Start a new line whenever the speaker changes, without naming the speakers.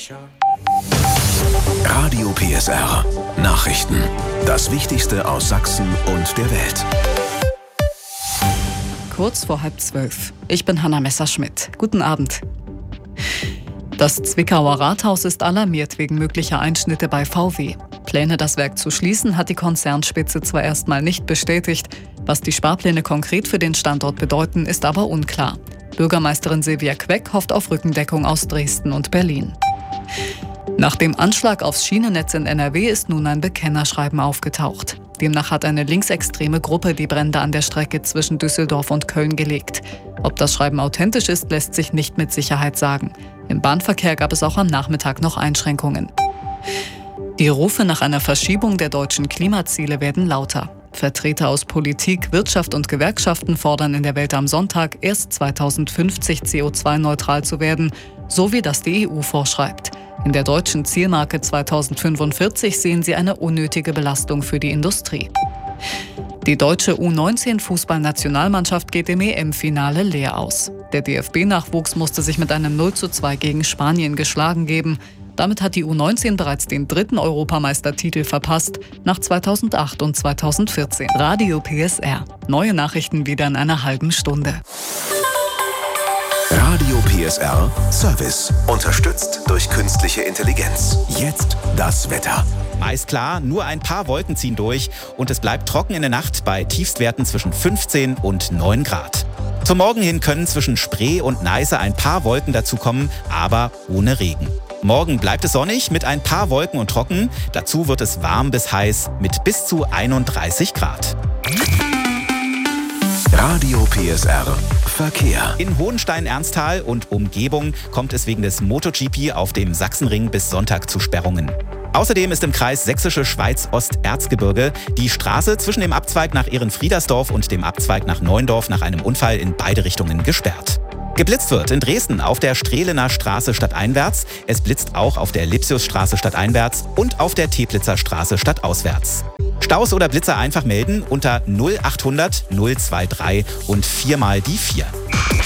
Radio PSR. Nachrichten. Das Wichtigste aus Sachsen und der Welt.
Kurz vor 11:30. Ich bin Hanna Messerschmidt. Guten Abend. Das Zwickauer Rathaus ist alarmiert wegen möglicher Einschnitte bei VW. Pläne, das Werk zu schließen, hat die Konzernspitze zwar erstmal nicht bestätigt. Was die Sparpläne konkret für den Standort bedeuten, ist aber unklar. Bürgermeisterin Silvia Queck hofft auf Rückendeckung aus Dresden und Berlin. Nach dem Anschlag aufs Schienennetz in NRW ist nun ein Bekennerschreiben aufgetaucht. Demnach hat eine linksextreme Gruppe die Brände an der Strecke zwischen Düsseldorf und Köln gelegt. Ob das Schreiben authentisch ist, lässt sich nicht mit Sicherheit sagen. Im Bahnverkehr gab es auch am Nachmittag noch Einschränkungen. Die Rufe nach einer Verschiebung der deutschen Klimaziele werden lauter. Vertreter aus Politik, Wirtschaft und Gewerkschaften fordern in der Welt am Sonntag, erst 2050 CO2-neutral zu werden, so wie das die EU vorschreibt. In der deutschen Zielmarke 2045 sehen sie eine unnötige Belastung für die Industrie. Die deutsche U19-Fußballnationalmannschaft geht im EM-Finale leer aus. Der DFB-Nachwuchs musste sich mit einem 0:2 gegen Spanien geschlagen geben. Damit hat die U19 bereits den 3. Europameistertitel verpasst, nach 2008 und 2014. Radio PSR. Neue Nachrichten wieder in einer halben Stunde.
Radio PSR Service. Unterstützt durch künstliche Intelligenz. Jetzt das Wetter.
Meist klar, nur ein paar Wolken ziehen durch und es bleibt trocken in der Nacht bei Tiefstwerten zwischen 15 und 9 Grad. Zum Morgen hin können zwischen Spree und Neiße ein paar Wolken dazukommen, aber ohne Regen. Morgen bleibt es sonnig mit ein paar Wolken und trocken. Dazu wird es warm bis heiß mit bis zu 31 Grad.
Radio PSR Verkehr.
In Hohenstein-Ernsthal und Umgebung kommt es wegen des MotoGP auf dem Sachsenring bis Sonntag zu Sperrungen. Außerdem ist im Kreis Sächsische Schweiz-Ost-Erzgebirge die Straße zwischen dem Abzweig nach Ehrenfriedersdorf und dem Abzweig nach Neuendorf nach einem Unfall in beide Richtungen gesperrt. Geblitzt wird in Dresden auf der Strehlener Straße stadteinwärts. Es blitzt auch auf der Lipsiusstraße stadteinwärts und auf der Teplitzer Straße stadtauswärts. Staus oder Blitzer einfach melden unter 0800 023 und 4 mal die 4.